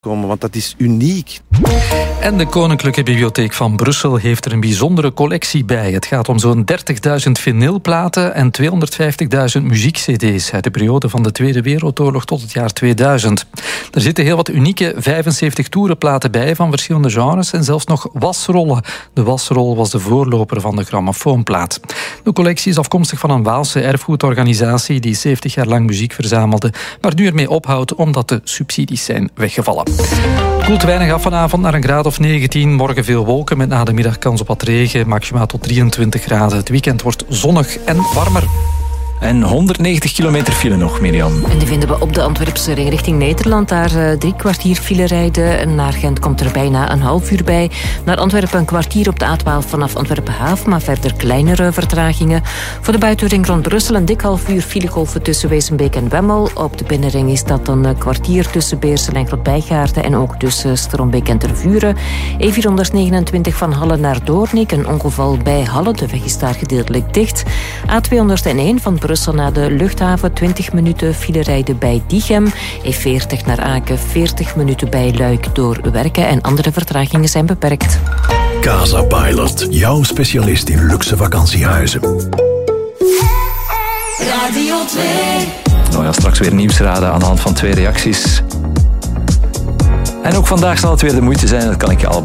Want dat is uniek. En de Koninklijke Bibliotheek van Brussel heeft er een bijzondere collectie bij. Het gaat om zo'n 30.000 vinylplaten en 250.000 muziek-cd's uit de periode van de Tweede Wereldoorlog tot het jaar 2000. Er zitten heel wat unieke 75 toerenplaten bij van verschillende genres en zelfs nog wasrollen. De wasrol was de voorloper van de grammofoonplaat. De collectie is afkomstig van een Waalse erfgoedorganisatie die 70 jaar lang muziek verzamelde, maar nu ermee ophoudt omdat de subsidies zijn weggevallen. Het koelt weinig af vanavond naar een graad of 19. Morgen veel wolken met na de middag kans op wat regen. Maximaal tot 23 graden. Het weekend wordt zonnig en warmer. En 190 kilometer file nog, Mirjam. En die vinden we op de Antwerpse ring richting Nederland. Daar 3 kwartier file rijden. Naar Gent komt er bijna een half uur bij. Naar Antwerpen een kwartier op de A12 vanaf Antwerpen-Haven, maar verder kleinere vertragingen. Voor de buitenring rond Brussel een dik half uur filegolven tussen Wezenbeek en Wemmel. Op de binnenring is dat een kwartier tussen Beersel en Grootbijgaarden en ook tussen Strombeek en Tervuren. E429 van Halle naar Doornik. Een ongeval bij Halle. De weg is daar gedeeltelijk dicht. A201 van Brussel naar de luchthaven, 20 minuten file rijden bij Diegem. E40 naar Aken, 40 minuten bij Luik door werken en andere vertragingen zijn beperkt. Casa Pilot, jouw specialist in luxe vakantiehuizen. Radio 2. Nou ja, straks weer nieuwsraden aan de hand van 2 reacties. En ook vandaag zal het weer de moeite zijn, dat kan ik je al